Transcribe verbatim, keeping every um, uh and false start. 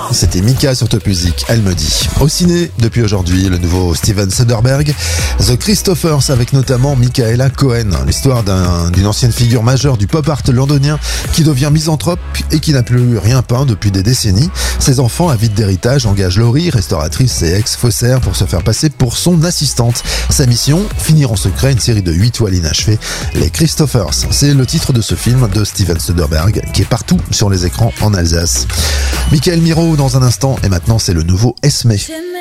C'était Mika sur Top Music, elle me dit. Au ciné, depuis aujourd'hui, le nouveau Steven Soderbergh, The Christophers, avec notamment Michaela Cohen, l'histoire d'un, d'une ancienne figure majeure du pop art londonien qui devient misanthrope et qui n'a plus rien peint depuis des décennies. Ses enfants, avides d'héritage, engagent Laurie, restauratrice et ex-faussaire, pour se faire passer pour son assistante. Sa mission, finir en secret une série de huit toiles inachevées, Les Christophers. C'est le titre de ce film de Steven Soderbergh qui est partout sur les écrans en Alsace. Michael Miro dans un instant, et maintenant c'est le nouveau Esme.